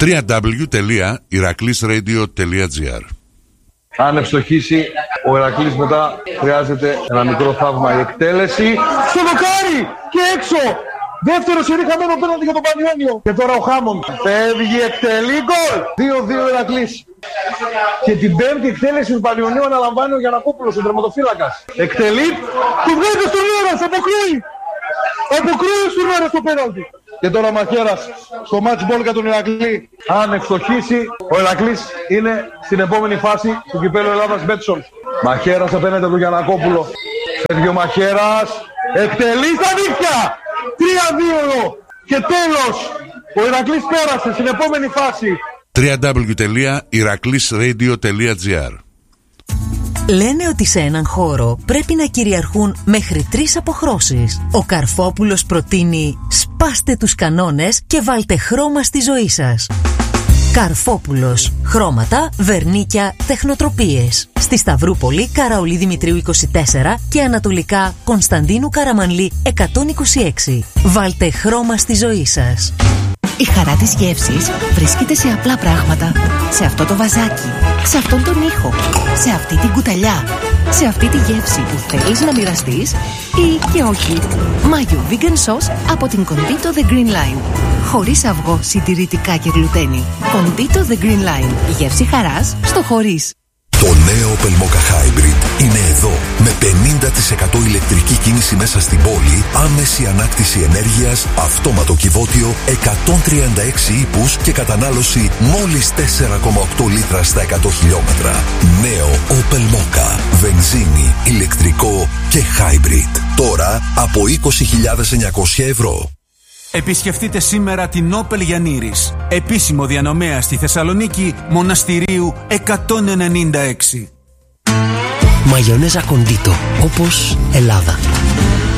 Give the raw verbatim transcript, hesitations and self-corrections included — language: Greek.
double-u double-u double-u τελεία ηρακλής ρέιντιο τελεία τζι άρ. Αν ευστοχίσει ο Ηρακλής, μετά χρειάζεται ένα μικρό θαύμα η εκτέλεση. Στο δοκάρι και έξω! Δεύτερο σερί χαμένο πέναλτι για τον Πανιόνιο. Και τώρα ο Χάμοντ φεύγει, εκτελεί, γκολ! δύο δύο Ηρακλής. Και την πέμπτη εκτέλεση του Πανιονίου αναλαμβάνει ο Γιαννακόπουλος, ο τερματοφύλακας. Εκτελεί, του βγάζει στον Ήρας, αποκρούει! Αποκρούει στον Ήρας το πέναλτι. Και τώρα ο Μαχαίρας στο match ball για τον Ηρακλή. Αν ευστοχίσει, ο Ηρακλής είναι στην επόμενη φάση του κυπέλλου Ελλάδας Μπέτσον. Μαχαίρας απέναντι του Γιαννακόπουλο. Φεύγει ο Μαχαίρας, εκτελεί στα δίχτυα! τρία δύο και τέλος! Ο Ηρακλής πέρασε στην επόμενη φάση. double-u double-u double-u τελεία ηρακλής ρέιντιο τελεία τζι άρ. Λένε ότι σε έναν χώρο πρέπει να κυριαρχούν μέχρι τρεις αποχρώσεις. Ο Καρφόπουλος προτείνει σπάστε τους κανόνες και βάλτε χρώμα στη ζωή σας. Καρφόπουλος. Χρώματα, βερνίκια, τεχνοτροπίες. Στη Σταυρούπολη, Καραολί Δημητρίου είκοσι τέσσερα και ανατολικά Κωνσταντίνου Καραμανλή εκατόν είκοσι έξι. Βάλτε χρώμα στη ζωή σας. Η χαρά της γεύσης βρίσκεται σε απλά πράγματα. Σε αυτό το βαζάκι, σε αυτόν τον ήχο, σε αυτή την κουταλιά, σε αυτή τη γεύση που θέλεις να μοιραστείς ή και όχι. Μάγιο Vegan Sauce από την Κοντίτο The Green Line. Χωρίς αυγό, συντηρητικά και γλουτένι. Κοντίτο The Green Line. Η γεύση χαράς στο χωρίς. Το νέο Opel Mokka Hybrid είναι εδώ με πενήντα τοις εκατό ηλεκτρική κίνηση μέσα στην πόλη, άμεση ανάκτηση ενέργειας, αυτόματο κυβότιο, εκατόν τριάντα έξι ύπους και κατανάλωση μόλις τέσσερα κόμμα οκτώ λίτρα στα εκατό χιλιόμετρα. Νέο Opel Mokka, βενζίνη, ηλεκτρικό και hybrid. Τώρα από είκοσι χιλιάδες εννιακόσια ευρώ. Επισκεφτείτε σήμερα την Όπελ Γιαννήρης, επίσημο διανομέα στη Θεσσαλονίκη, Μοναστηρίου εκατόν ενενήντα έξι. Μαγιονέζα Κοντίτο, όπως Ελλάδα.